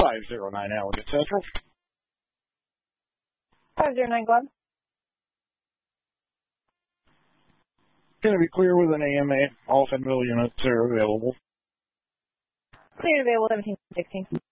509 Allegan Central. 509 Glenn. Going to be clear with an AMA. All Fenville units are available. Clear available 1716.